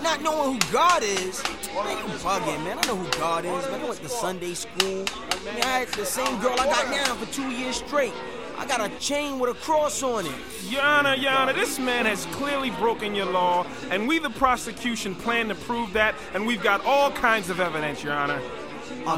Not knowing who God is? Man, you bugging, man. I know who God is, man. I went to Sunday school. Man, I had the same girl I got now for 2 years straight. I got a chain with a cross on it. Your Honor, this man has clearly broken your law, and we, the prosecution, plan to prove that, and we've got all kinds of evidence, Your Honor.